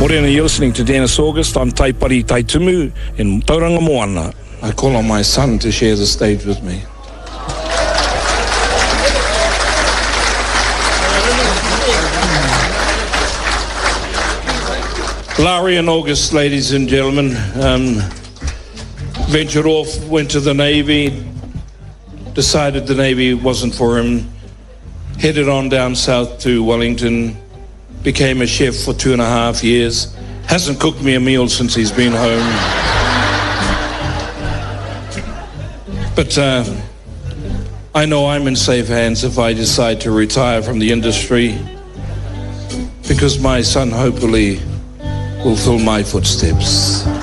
Morena, you're listening to Dennis August. I'm Taipari Taitumu in Tauranga Moana. I call on my son to share the stage with me. Larry and August, ladies and gentlemen, ventured off, went to the Navy, decided the Navy wasn't for him, headed on down south to Wellington, became a chef for 2.5 years, hasn't cooked me a meal since he's been home. But I know I'm in safe hands if I decide to retire from the industry, because my son hopefully will fill my footsteps.